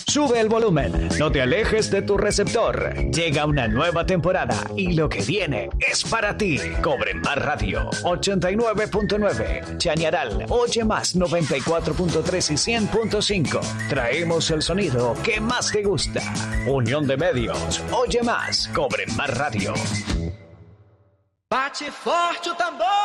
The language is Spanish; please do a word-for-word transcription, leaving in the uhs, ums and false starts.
Sube el volumen, no te alejes de tu receptor. Llega una nueva temporada y lo que viene es para ti. Cobre Más Radio ochenta y nueve punto nueve, Chañaral, Oye Más noventa y cuatro punto tres y cien punto cinco. Traemos el sonido que más te gusta. Unión de Medios, Oye Más, Cobre Más Radio. Bate forte o tambor.